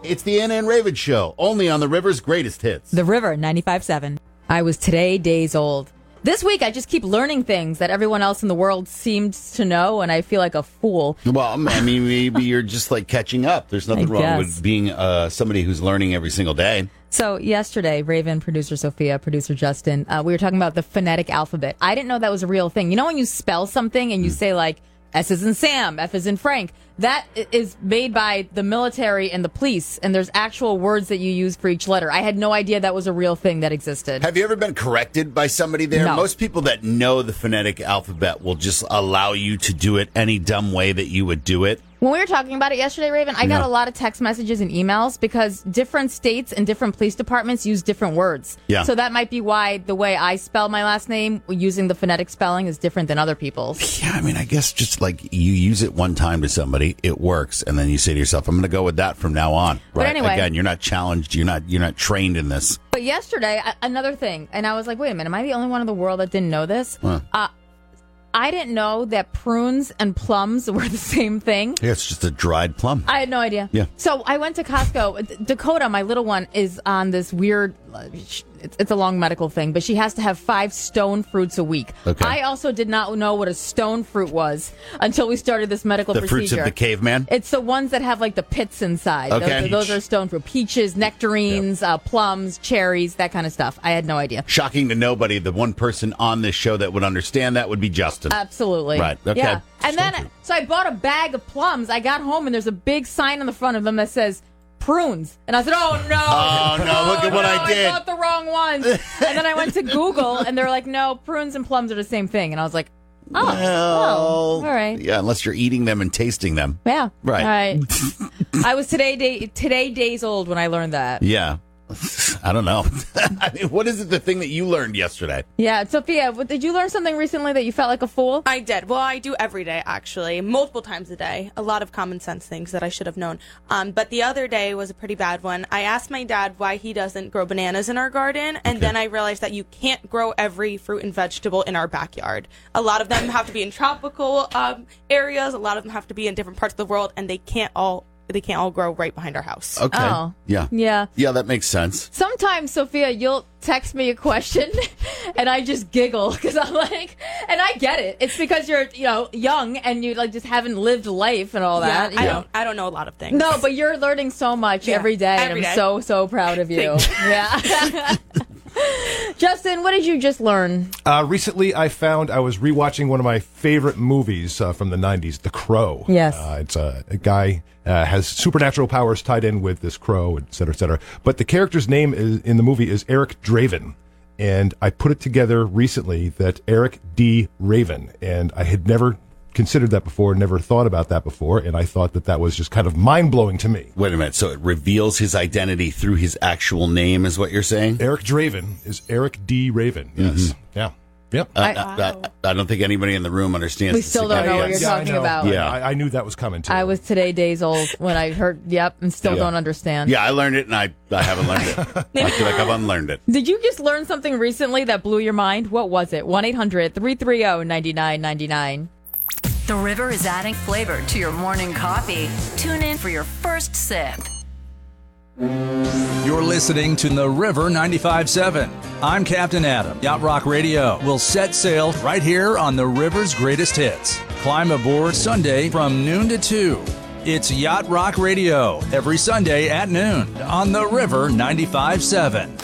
It's the Anna and Raven Show, only on the River's greatest hits. The River, 95.7. I was today days old. This week, I just keep learning things that everyone else in the world seems to know, and I feel like a fool. Well, I mean, maybe you're just like catching up. There's nothing wrong with being somebody who's learning every single day. So yesterday, Raven, producer Sophia, producer Justin, we were talking about the phonetic alphabet. I didn't know that was a real thing. You know when you spell something and you say like, S is in Sam, F is in Frank. That is made by the military and the police, and there's actual words that you use for each letter. I had no idea that was a real thing that existed. Have you ever been corrected by somebody there? No. Most people that know the phonetic alphabet will just allow you to do it any dumb way that you would do it. When we were talking about it yesterday, Raven, I got a lot of text messages and emails because different states and different police departments use different words. Yeah. So that might be why the way I spell my last name using the phonetic spelling is different than other people's. Yeah, I mean, I guess just like you use it one time to somebody, it works, and then you say to yourself, I'm going to go with that from now on. But right? anyway. Again, you're not challenged. You're not trained in this. But yesterday, another thing, and I was like, wait a minute, am I the only one in the world that didn't know this? I didn't know that prunes and plums were the same thing. Yeah, it's just a dried plum. I had no idea. Yeah. So I went to Costco. Dakota, my little one, is on this weird, it's a long medical thing, but she has to have 5 stone fruits a week. Okay. I also did not know what a stone fruit was until we started this medical procedure. The fruits of the caveman? It's the ones that have like the pits inside. Okay. Those are stone fruit. Peaches, nectarines, plums, cherries, that kind of stuff. I had no idea. Shocking to nobody. The one person on this show that would understand that would be Justin. Absolutely. Right. Okay. Yeah. And then, so I bought a bag of plums. I got home and there's a big sign on the front of them that says prunes. And I said, oh no. Oh no, look at what I did. I bought the wrong ones. And then I went to Google and they're like, no, prunes and plums are the same thing. And I was like, all right. Yeah, unless you're eating them and tasting them. Yeah. Right. All right. I was today days old when I learned that. Yeah. I don't know. I mean, what is it, the thing that you learned yesterday? Yeah, Sophia, did you learn something recently that you felt like a fool? I did. Well, I do every day, actually, multiple times a day. A lot of common sense things that I should have known. But the other day was a pretty bad one. I asked my dad why he doesn't grow bananas in our garden, and then I realized that you can't grow every fruit and vegetable in our backyard. A lot of them have to be in tropical areas. A lot of them have to be in different parts of the world, and they can't all grow right behind our house. Okay. Oh. Yeah. Yeah. Yeah, that makes sense. Sometimes, Sophia, you'll text me a question and I just giggle because I'm like, and I get it. It's because you're, young and you like just haven't lived life and all that. I don't know a lot of things. No, but you're learning so much every day. Every and day. I'm so proud of you. Yeah. Justin, what did you just learn? Recently, I was rewatching one of my favorite movies from the 90s, The Crow. Yes. It's a guy has supernatural powers tied in with this crow, et cetera, et cetera. But the character's name in the movie is Eric Draven. And I put it together recently that Eric D. Raven. And I had never considered that before, never thought about that before, and I thought that was just kind of mind-blowing to me. Wait a minute, so it reveals his identity through his actual name is what you're saying? Eric Draven is Eric D. Raven, yes. Mm-hmm. Yeah. Yep. I don't think anybody in the room understands. We still don't know what you're talking about. Yeah, I knew that was coming too. I was today days old when I heard, and still don't understand. Yeah, I learned it and I haven't learned it. I feel like I've unlearned it. Did you just learn something recently that blew your mind? What was it? 1-800-330-9999. The River is adding flavor to your morning coffee. Tune in for your first sip. You're listening to The River 95.7. I'm Captain Adam. Yacht Rock Radio will set sail right here on the river's greatest hits. Climb aboard Sunday from noon to 2. It's Yacht Rock Radio every Sunday at noon on The River 95.7.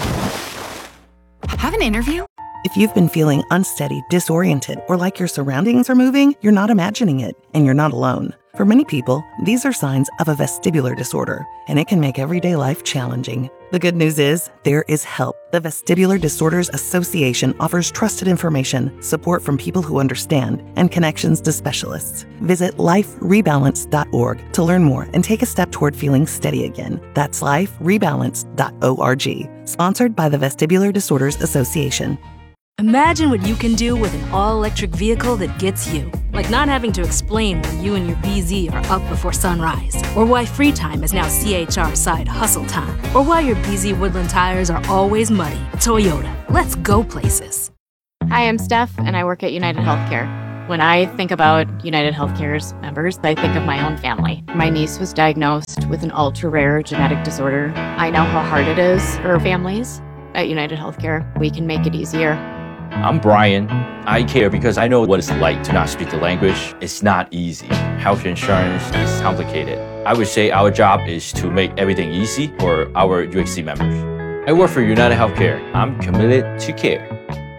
Have an interview? If you've been feeling unsteady, disoriented, or like your surroundings are moving, you're not imagining it, and you're not alone. For many people, these are signs of a vestibular disorder, and it can make everyday life challenging. The good news is, there is help. The Vestibular Disorders Association offers trusted information, support from people who understand, and connections to specialists. Visit liferebalance.org to learn more and take a step toward feeling steady again. That's liferebalance.org. Sponsored by the Vestibular Disorders Association. Imagine what you can do with an all-electric vehicle that gets you. Like not having to explain why you and your BZ are up before sunrise, or why free time is now CHR side hustle time, or why your BZ Woodland tires are always muddy. Toyota, let's go places. Hi, I'm Steph, and I work at United Healthcare. When I think about United Healthcare's members, I think of my own family. My niece was diagnosed with an ultra-rare genetic disorder. I know how hard it is for families. At United Healthcare, we can make it easier. I'm Brian. I care because I know what it's like to not speak the language. It's not easy. Health insurance is complicated. I would say our job is to make everything easy for our UHC members. I work for United Healthcare. I'm committed to care.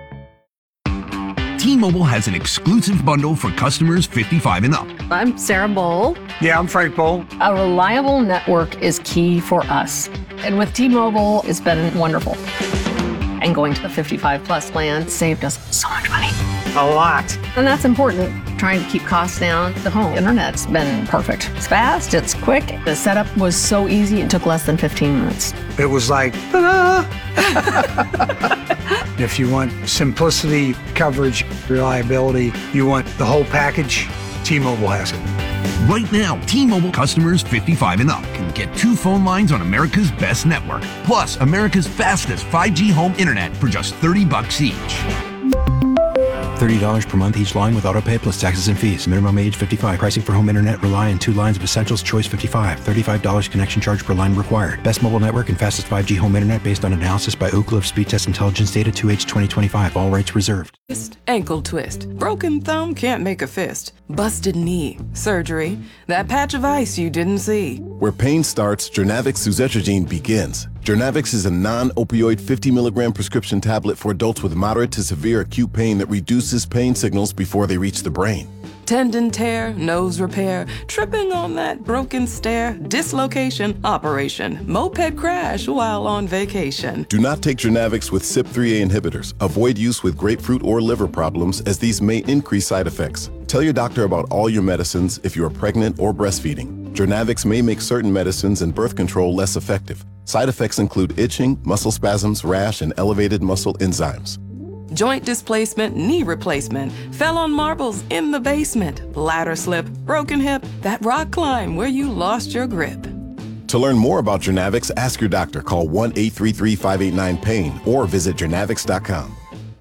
T-Mobile has an exclusive bundle for customers 55 and up. I'm Sarah Bowl. Yeah, I'm Frank Bowl. A reliable network is key for us. And with T-Mobile, it's been wonderful. And going to the 55 plus plan saved us so much money. A lot. And that's important. Trying to keep costs down. The home internet's been perfect. It's fast, it's quick. The setup was so easy, it took less than 15 minutes. It was like, ta-da! If you want simplicity, coverage, reliability, you want the whole package, T-Mobile has it. Right now, T-Mobile customers 55 and up can get 2 phone lines on America's best network, plus America's fastest 5G home internet for just $30 each. $30 per month each line with autopay plus taxes and fees. Minimum age 55. Pricing for home internet rely on 2 lines of Essentials Choice 55. $35 connection charge per line required. Best mobile network and fastest 5G home internet based on analysis by Ookla of Speed Test Intelligence data 2H 2025. All rights reserved. Ankle twist. Broken thumb can't make a fist. Busted knee. Surgery. That patch of ice you didn't see. Where pain starts, Jernavix suzetrigine begins. Jernavix is a non-opioid 50 milligram prescription tablet for adults with moderate to severe acute pain that reduces pain signals before they reach the brain. Tendon tear, nose repair, tripping on that broken stair, dislocation, operation, moped crash while on vacation. Do not take Jernavix with CYP3A inhibitors. Avoid use with grapefruit or liver problems as these may increase side effects. Tell your doctor about all your medicines if you are pregnant or breastfeeding. Jernavix may make certain medicines and birth control less effective. Side effects include itching, muscle spasms, rash, and elevated muscle enzymes. Joint displacement, knee replacement, fell on marbles in the basement, ladder slip, broken hip, that rock climb where you lost your grip. To learn more about Jernavix, ask your doctor. Call 1-833-589-PAIN or visit jernavix.com.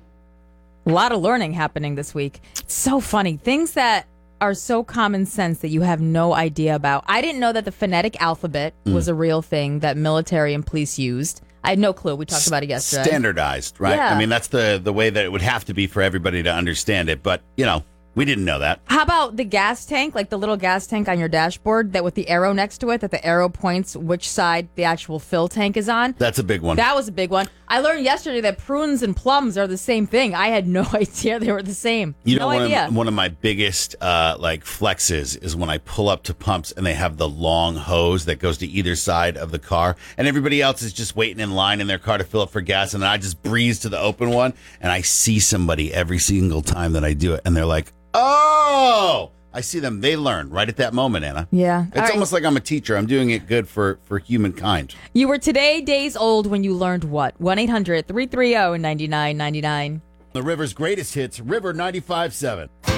A lot of learning happening this week. It's so funny. Things that are so common sense that you have no idea about. I didn't know that the phonetic alphabet was a real thing that military and police used. I had no clue. We talked about it yesterday. Standardized, right? Yeah. I mean, that's the way that it would have to be for everybody to understand it. But, you know, we didn't know that. How about the gas tank, like the little gas tank on your dashboard that with the arrow next to it, that the arrow points which side the actual fill tank is on? That's a big one. That was a big one. I learned yesterday that prunes and plums are the same thing. I had no idea they were the same. You know, idea. One of my biggest like flexes is when I pull up to pumps and they have the long hose that goes to either side of the car, and everybody else is just waiting in line in their car to fill up for gas, and then I just breeze to the open one, and I see somebody every single time that I do it, and they're like, "Oh!" I see them. They learn right at that moment, Anna. Yeah. It's almost like I'm a teacher. I'm doing it good for humankind. You were today days old when you learned what? 1-800-330-9999. The River's greatest hits, River 95.7.